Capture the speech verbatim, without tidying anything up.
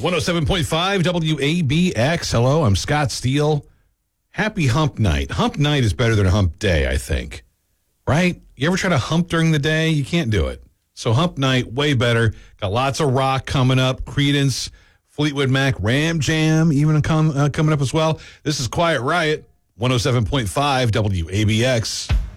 one oh seven point five W A B X. Hello, I'm Scott Steele. Happy hump night. Hump night is better than hump day, I think. Right? You ever try to hump during the day? You can't do it. So hump night, way better. Got lots of rock coming up. Creedence, Fleetwood Mac, Ram Jam even come, uh, coming up as well. This is Quiet Riot, one oh seven point five W A B X.